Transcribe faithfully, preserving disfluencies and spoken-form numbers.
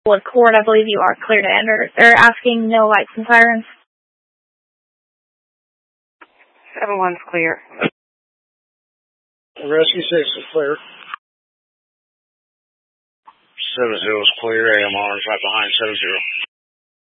With court, I believe you are clear to enter. They're asking no lights and sirens. seven one's clear. Rescue six is clear. seven zero is clear. A M R is right behind seven zero.